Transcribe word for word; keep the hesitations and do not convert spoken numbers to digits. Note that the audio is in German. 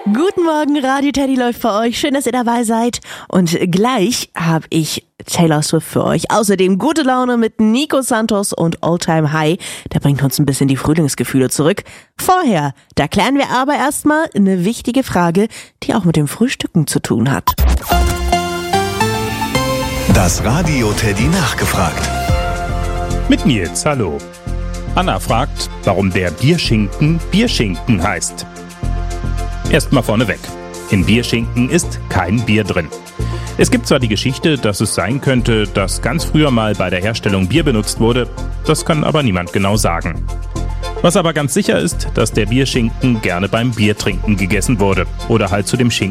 Guten Morgen, Radio Teddy läuft für euch. Schön, dass ihr dabei seid. Und gleich habe ich Taylor Swift für euch. Außerdem gute Laune mit Nico Santos und All Time High. Der bringt uns ein bisschen die Frühlingsgefühle zurück. Vorher, da klären wir aber erstmal eine wichtige Frage, die auch mit dem Frühstücken zu tun hat. Das Radio Teddy nachgefragt. Mit Nils, hallo. Anna fragt, warum der Bierschinken Bierschinken heißt. Erstmal vorneweg. In Bierschinken ist kein Bier drin. Es gibt zwar die Geschichte, dass es sein könnte, dass ganz früher mal bei der Herstellung Bier benutzt wurde, das kann aber niemand genau sagen. Was aber ganz sicher ist, dass der Bierschinken gerne beim Biertrinken gegessen wurde oder halt zu dem Schinken